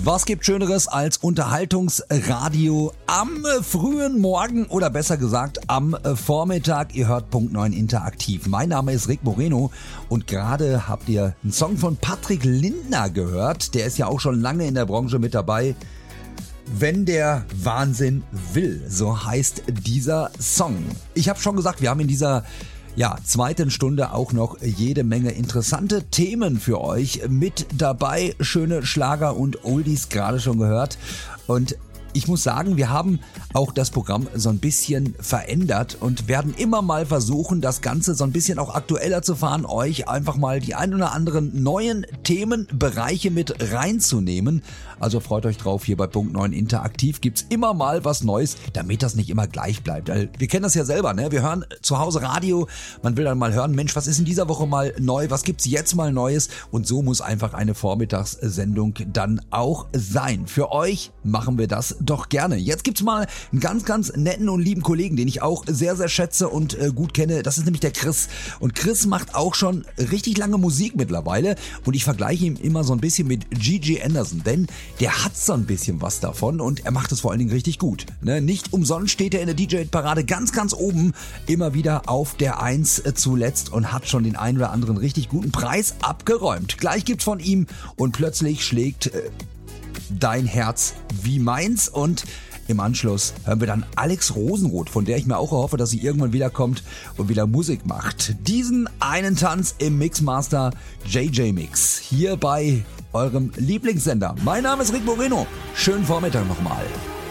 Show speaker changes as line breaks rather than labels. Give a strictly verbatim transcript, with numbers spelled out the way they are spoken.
Was gibt Schöneres als Unterhaltungsradio am frühen Morgen oder besser gesagt am Vormittag? Ihr hört Punkt neun Interaktiv. Mein Name ist Rick Moreno und gerade habt ihr einen Song von Patrick Lindner gehört. Der ist ja auch schon lange in der Branche mit dabei. Wenn der Wahnsinn will, so heißt dieser Song. Ich habe schon gesagt, wir haben in dieser ja, zweiten Stunde auch noch jede Menge interessante Themen für euch mit dabei. Schöne Schlager und Oldies, gerade schon gehört. Und ich muss sagen, wir haben auch das Programm so ein bisschen verändert und werden immer mal versuchen, das Ganze so ein bisschen auch aktueller zu fahren, euch einfach mal die ein oder anderen neuen Themenbereiche mit reinzunehmen. Also freut euch drauf, hier bei Punkt neun Interaktiv gibt's immer mal was Neues, damit das nicht immer gleich bleibt. Wir kennen das ja selber, ne? Wir hören zu Hause Radio, man will dann mal hören, Mensch, was ist in dieser Woche mal neu, was gibt's jetzt mal Neues? Und so muss einfach eine Vormittagssendung dann auch sein. Für euch machen wir das doch gerne. Jetzt gibt's mal einen ganz, ganz netten und lieben Kollegen, den ich auch sehr, sehr schätze und äh, gut kenne. Das ist nämlich der Chris. Und Chris macht auch schon richtig lange Musik mittlerweile. Und ich vergleiche ihn immer so ein bisschen mit Gigi Anderson, denn der hat so ein bisschen was davon und er macht es vor allen Dingen richtig gut. Ne? Nicht umsonst steht er in der D J-Parade ganz, ganz oben, immer wieder auf der Eins äh, zuletzt und hat schon den einen oder anderen richtig guten Preis abgeräumt. Gleich gibt's von ihm und plötzlich schlägt äh, dein Herz wie meins und im Anschluss hören wir dann Alex Rosenroth, von der ich mir auch erhoffe, dass sie irgendwann wiederkommt und wieder Musik macht. Diesen einen Tanz im Mixmaster J J Mix hier bei eurem Lieblingssender. Mein Name ist Rick Moreno. Schönen Vormittag nochmal.